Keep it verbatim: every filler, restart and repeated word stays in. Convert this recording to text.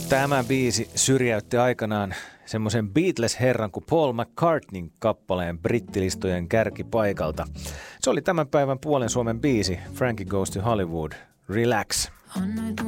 Tämä biisi syrjäytti aikanaan semmoisen Beatles-herran kuin Paul McCartneyn kappaleen brittilistojen kärkipaikalta. Se oli tämän päivän Puolen Suomen biisi Frankie Goes to Hollywood. Relax.